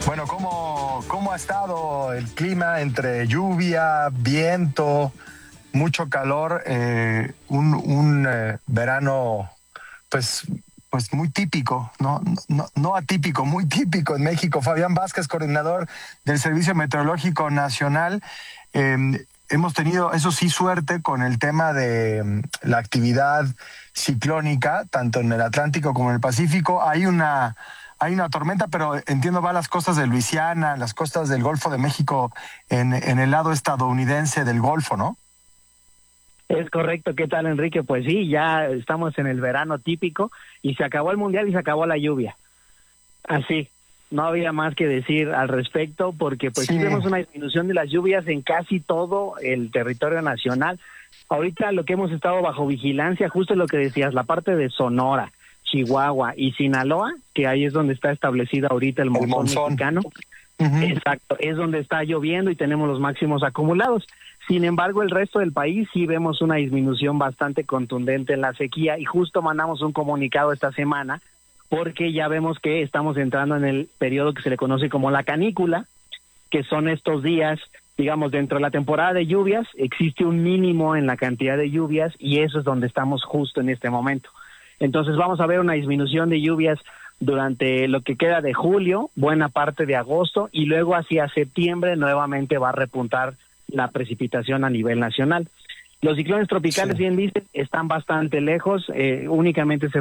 Bueno, ¿cómo ha estado el clima entre lluvia, viento, mucho calor? Un verano, pues, pues muy típico, ¿no? No atípico, muy típico en México. Fabián Vázquez, coordinador del Servicio Meteorológico Nacional. Eh, Hemos tenido, eso sí, suerte con el tema de la actividad ciclónica, tanto en el Atlántico como en el Pacífico. Hay una tormenta, pero entiendo va a las costas de Luisiana, las costas del Golfo de México, en el lado estadounidense del Golfo, ¿no? Es correcto. ¿Qué tal, Enrique? Pues sí, ya estamos en el verano típico y se acabó el mundial y se acabó la lluvia. Así, no había más que decir al respecto porque pues sí Sí, vemos una disminución de las lluvias en casi todo el territorio nacional. Ahorita lo que hemos estado bajo vigilancia, justo lo que decías, la parte de Sonora, Chihuahua y Sinaloa, que ahí es donde está establecido ahorita el el monzón monzón. mexicano. Ujú. Exacto, es donde está lloviendo y tenemos los máximos acumulados. Sin embargo, el resto del país sí vemos una disminución bastante contundente en la sequía y justo mandamos un comunicado esta semana porque ya vemos que estamos entrando en el periodo que se le conoce como la canícula, que son estos días, digamos, dentro de la temporada de lluvias, existe un mínimo en la cantidad de lluvias y eso es donde estamos justo en este momento. Entonces vamos a ver una disminución de lluvias durante lo que queda de julio, buena parte de agosto, y luego hacia septiembre nuevamente va a repuntar la precipitación a nivel nacional. Los ciclones tropicales, Sí. bien dicen, están bastante lejos, únicamente se